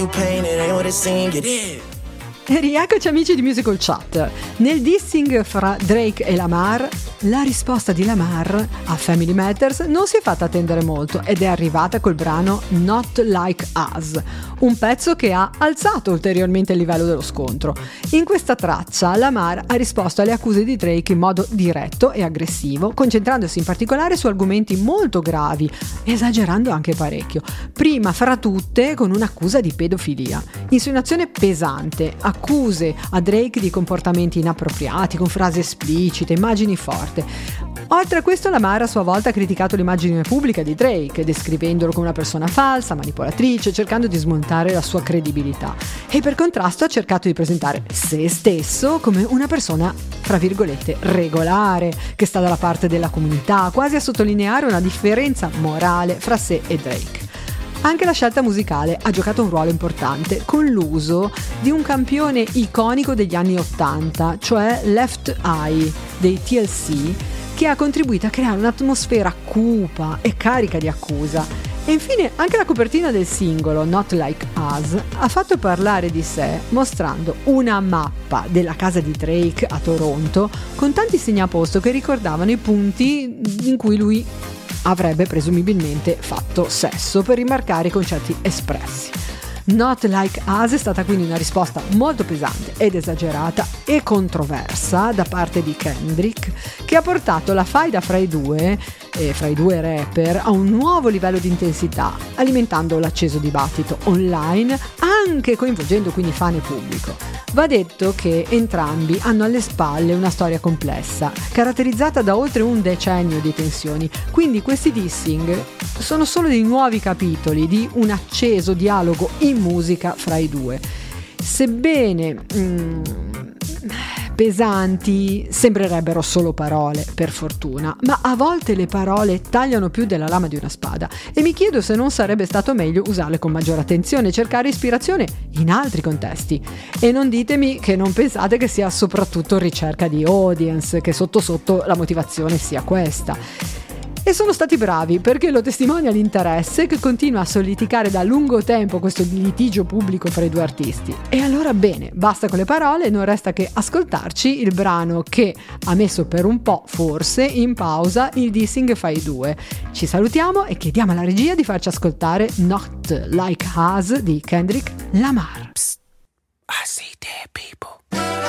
E rieccoci amici di Musical Chat. Nel dissing fra Drake e Lamar, la risposta di Lamar a Family Matters non si è fatta attendere molto ed è arrivata col brano Not Like Us, un pezzo che ha alzato ulteriormente il livello dello scontro. In questa traccia Lamar ha risposto alle accuse di Drake in modo diretto e aggressivo, concentrandosi in particolare su argomenti molto gravi, esagerando anche parecchio. Prima fra tutte con un'accusa di pedofilia, insinuazione pesante, accuse a Drake di comportamenti inappropriati, con frasi esplicite, immagini forti. Oltre a questo, Lamar a sua volta ha criticato l'immagine pubblica di Drake, descrivendolo come una persona falsa, manipolatrice, cercando di smontare la sua credibilità. E per contrasto ha cercato di presentare se stesso come una persona, fra virgolette, regolare, che sta dalla parte della comunità, quasi a sottolineare una differenza morale fra sé e Drake. Anche la scelta musicale ha giocato un ruolo importante con l'uso di un campione iconico degli anni 80, cioè Left Eye dei TLC, che ha contribuito a creare un'atmosfera cupa e carica di accusa. E infine anche la copertina del singolo Not Like Us ha fatto parlare di sé, mostrando una mappa della casa di Drake a Toronto con tanti segnaposto che ricordavano i punti in cui lui avrebbe presumibilmente fatto sesso, per rimarcare i concetti espressi. Not Like Us è stata quindi una risposta molto pesante ed esagerata e controversa da parte di Kendrick, che ha portato la faida fra i due rapper a un nuovo livello di intensità, alimentando l'acceso dibattito online, anche coinvolgendo quindi fan e pubblico. Va detto che entrambi hanno alle spalle una storia complessa, caratterizzata da oltre un decennio di tensioni, quindi questi dissing sono solo dei nuovi capitoli di un acceso dialogo in musica fra i due. Sebbene pesanti, sembrerebbero solo parole, per fortuna, ma a volte le parole tagliano più della lama di una spada e mi chiedo se non sarebbe stato meglio usarle con maggiore attenzione e cercare ispirazione in altri contesti. E non ditemi che non pensate che sia soprattutto ricerca di audience, che sotto sotto la motivazione sia questa. E sono stati bravi, perché lo testimonia l'interesse che continua a soliticare da lungo tempo questo litigio pubblico fra i due artisti. E allora bene, basta con le parole, non resta che ascoltarci il brano che ha messo per un po', forse, in pausa il dissing fra i due. Ci salutiamo e chiediamo alla regia di farci ascoltare Not Like Us di Kendrick Lamar. Psst, I see dead people.